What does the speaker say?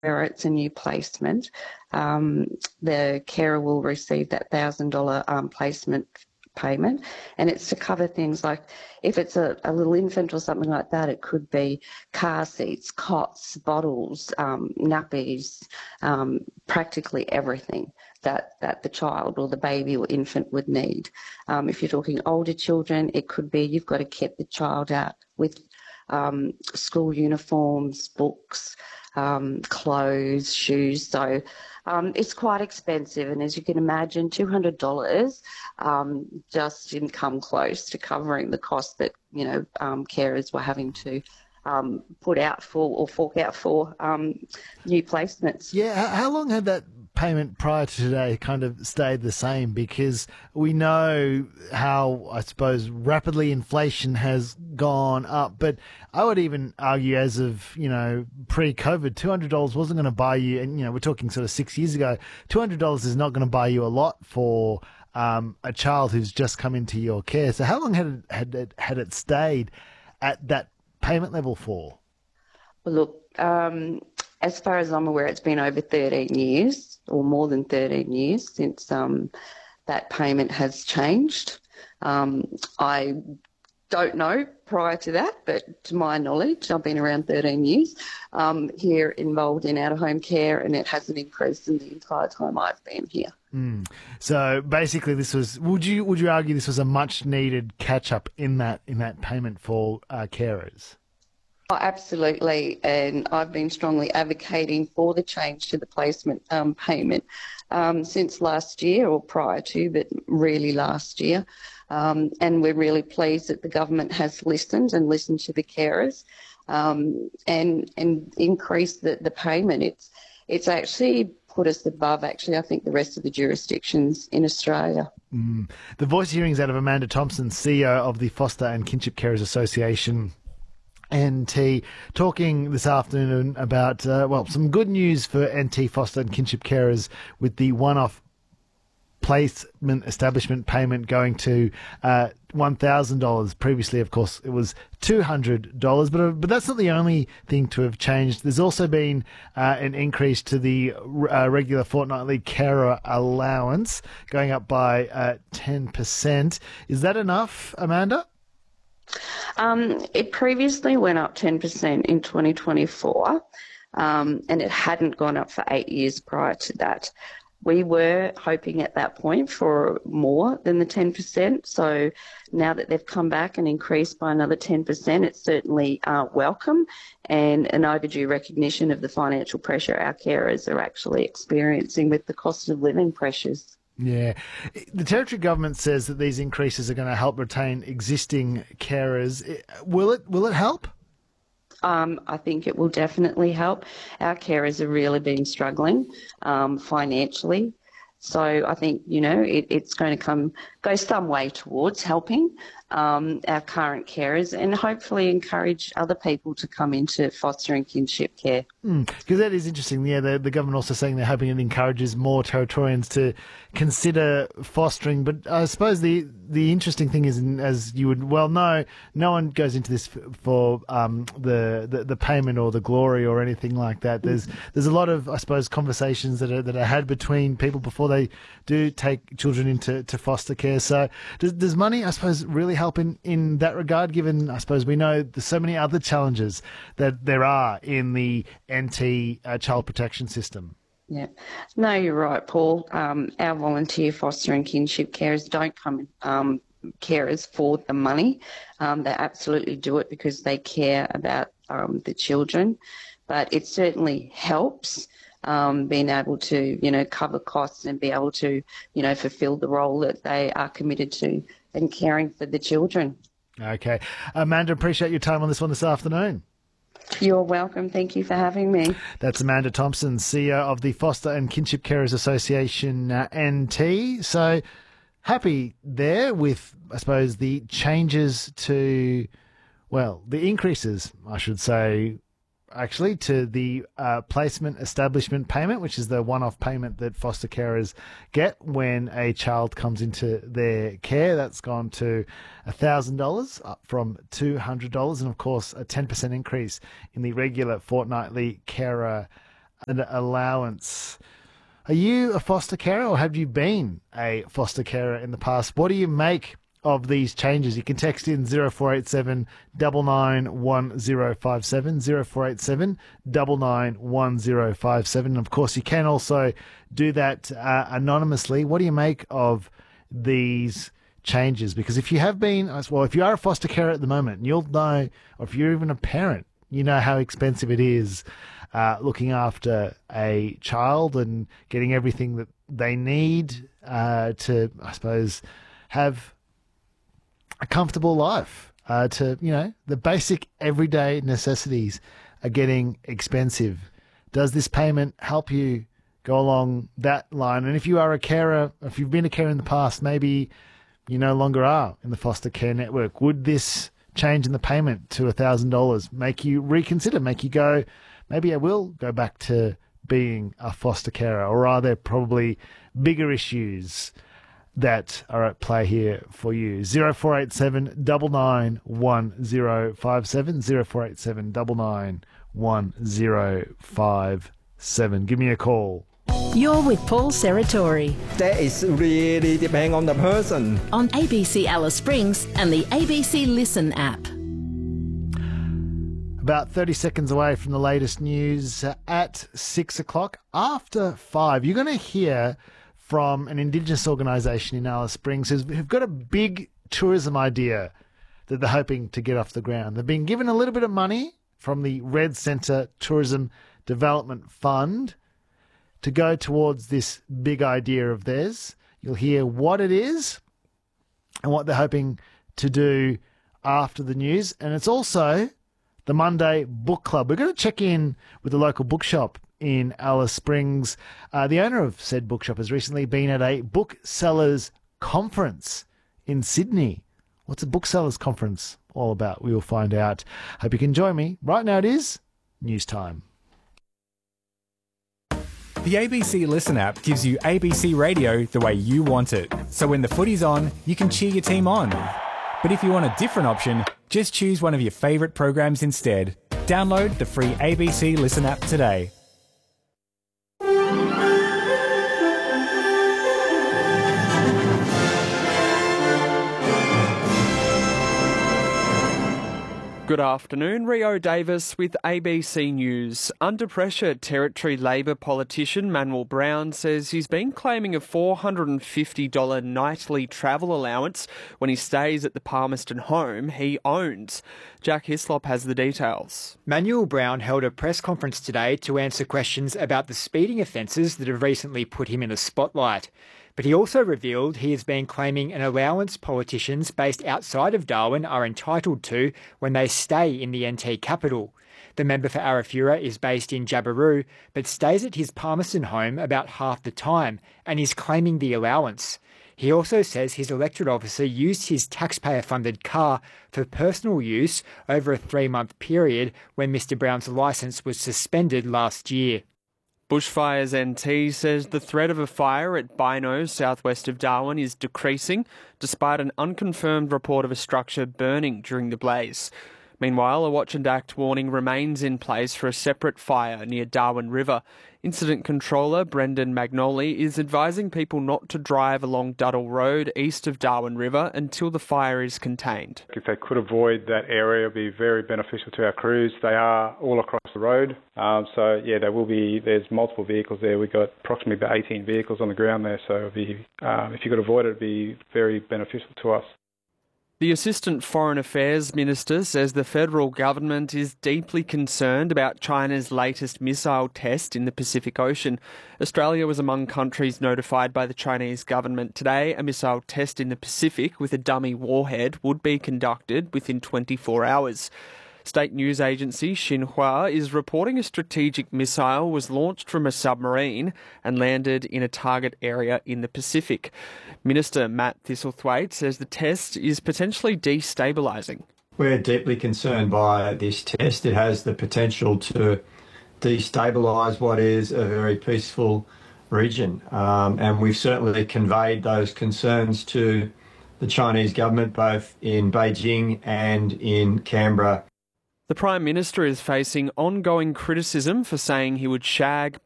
where it's a new placement, the carer will receive that $1,000 placement payment, and it's to cover things like if it's a little infant or something like that, it could be car seats, cots, bottles, nappies, practically everything that the child or the baby or infant would need. If you're talking older children, it could be you've got to kit the child out with school uniforms, books, clothes, shoes. So it's quite expensive. And as you can imagine, $200 just didn't come close to covering the cost that, carers were having to put out for or fork out for new placements. Yeah, how long had that payment prior to today kind of stayed the same? Because we know how, I suppose, rapidly inflation has gone up. But I would even argue as of, pre-COVID, $200 wasn't going to buy you, and, we're talking sort of 6 years ago, $200 is not going to buy you a lot for a child who's just come into your care. So how long had it stayed at that payment level for? Well, look, as far as I'm aware, it's been over 13 years or more than 13 years since that payment has changed. I don't know prior to that, but to my knowledge, I've been around 13 years here involved in out-of-home care, and it hasn't increased in the entire time I've been here. So basically, would you argue this was a much-needed catch-up in that payment for carers? Oh, absolutely, and I've been strongly advocating for the change to the placement payment since last year, or prior to, but really last year. And we're really pleased that the government has listened to the carers and increased the payment. It's actually put us above, I think, the rest of the jurisdictions in Australia. The voice hearings out of Amanda Thompson, CEO of the Foster and Kinship Carers Association, NT, talking this afternoon about, some good news for NT Foster and Kinship Carers with the one-off placement establishment payment going to $1,000. Previously, of course, it was $200, but that's not the only thing to have changed. There's also been an increase to the regular fortnightly carer allowance, going up by 10%. Is that enough, Amanda? It previously went up 10% in 2024, and it hadn't gone up for 8 years prior to that. We were hoping at that point for more than the 10%. So now that they've come back and increased by another 10%, it's certainly welcome and an overdue recognition of the financial pressure our carers are actually experiencing with the cost of living pressures. Yeah. The Territory Government says that these increases are going to help retain existing carers. Will it help? I think it will definitely help. Our carers have really been struggling financially. So I think, it's going to go some way towards helping our current carers and hopefully encourage other people to come into foster and kinship care. Because that is interesting. Yeah, the government also saying they're hoping it encourages more Territorians to consider fostering. But I suppose the interesting thing is, as you would well know, no one goes into this for the payment or the glory or anything like that. There's a lot of, I suppose, conversations that are had between people before they do take children into foster care. So does money, I suppose, really help in that regard, given, I suppose, we know there's so many other challenges that there are in the NT child protection system? Yeah. No, you're right, Paul. Our volunteer foster and kinship carers don't come carers for the money. They absolutely do it because they care about the children. But it certainly helps being able to, cover costs and be able to, fulfil the role that they are committed to in caring for the children. Okay. Amanda, appreciate your time on this one this afternoon. You're welcome. Thank you for having me. That's Amanda Thompson, CEO of the Foster and Kinship Carers Association, NT. So happy there with, I suppose, the changes to, the increases, I should say, actually, to the placement establishment payment, which is the one-off payment that foster carers get when a child comes into their care. That's gone to $1,000 up from $200, and of course a 10% increase in the regular fortnightly carer an allowance. Are you a foster carer or have you been a foster carer in the past? What do you make of these changes? You can text in 0487 991057, 0487 991057. Of course, you can also do that anonymously. What do you make of these changes? Because if you have been, well, if you are a foster carer at the moment, you'll know, or if you're even a parent, you know how expensive it is looking after a child and getting everything that they need to, I suppose, have a comfortable life. The basic everyday necessities are getting expensive. Does this payment help you go along that line? And if you are a carer, if you've been a carer in the past, maybe you no longer are in the foster care network, would this change in the payment to $1,000 make you reconsider, make you go, maybe I will go back to being a foster carer? Or are there probably bigger issues that are at play here for you? 0487 991057, 0487 991057. Give me a call. You're with Paul Serratori. That is really depending on the person. On ABC Alice Springs and the ABC Listen app. About 30 seconds away from the latest news at 6 o'clock. After 5, you're going to hear from an Indigenous organisation in Alice Springs who've got a big tourism idea that they're hoping to get off the ground. They've been given a little bit of money from the Red Centre Tourism Development Fund to go towards this big idea of theirs. You'll hear what it is and what they're hoping to do after the news. And it's also the Monday Book Club. We're going to check in with the local bookshop in Alice Springs. The owner of said bookshop has recently been at a booksellers conference in Sydney. What's a booksellers conference all about? We will find out. Hope you can join me. Right now it is news time. The ABC Listen app gives you ABC radio the way you want it. So when the footy's on, you can cheer your team on. But if you want a different option, just choose one of your favourite programs instead. Download the free ABC Listen app today. Good afternoon, Rio Davis with ABC News. Under pressure, Territory Labor politician Manuel Brown says he's been claiming a $450 nightly travel allowance when he stays at the Palmerston home he owns. Jack Hislop has the details. Manuel Brown held a press conference today to answer questions about the speeding offences that have recently put him in the spotlight. But he also revealed he has been claiming an allowance politicians based outside of Darwin are entitled to when they stay in the NT capital. The member for Arafura is based in Jabiru, but stays at his Palmerston home about half the time and is claiming the allowance. He also says his electorate officer used his taxpayer-funded car for personal use over a 3-month period when Mr Brown's licence was suspended last year. Bushfires NT says the threat of a fire at Bino, southwest of Darwin, is decreasing, despite an unconfirmed report of a structure burning during the blaze. Meanwhile, a watch and act warning remains in place for a separate fire near Darwin River. Incident controller Brendan Magnoli is advising people not to drive along Duddle Road east of Darwin River until the fire is contained. If they could avoid that area, it would be very beneficial to our crews. They are all across the road. There's multiple vehicles there. We've got approximately about 18 vehicles on the ground there, so if you could avoid it, it would be very beneficial to us. The Assistant Foreign Affairs Minister says the federal government is deeply concerned about China's latest missile test in the Pacific Ocean. Australia was among countries notified by the Chinese government today a missile test in the Pacific with a dummy warhead would be conducted within 24 hours. State news agency Xinhua is reporting a strategic missile was launched from a submarine and landed in a target area in the Pacific. Minister Matt Thistlethwaite says the test is potentially destabilising. We're deeply concerned by this test. It has the potential to destabilise what is a very peaceful region. And we've certainly conveyed those concerns to the Chinese government, both in Beijing and in Canberra. The Prime Minister is facing ongoing criticism for saying he would shag